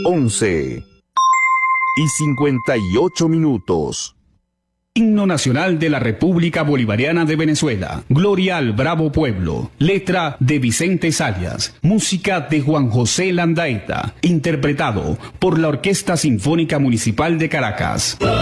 11:58. Himno Nacional de la República Bolivariana de Venezuela. Gloria al bravo pueblo. Letra de Vicente Zayas. Música de Juan José Landaeta. Interpretado por la Orquesta Sinfónica Municipal de Caracas.